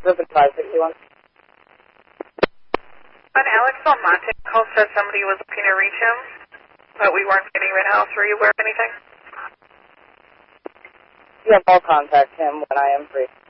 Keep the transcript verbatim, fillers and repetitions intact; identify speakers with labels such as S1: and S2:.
S1: Ribbon five sixty-one.
S2: When Alex Belmonte called said somebody was looking to reach him, but we weren't getting right now. Were you aware of anything?
S1: Yeah, I'll contact him when I am free.